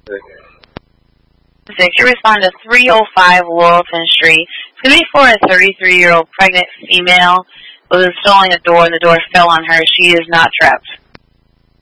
You respond to 305 Laurelton Street. It's going to be for a 33-year-old pregnant female who was installing a door, and the door fell on her. She is not trapped.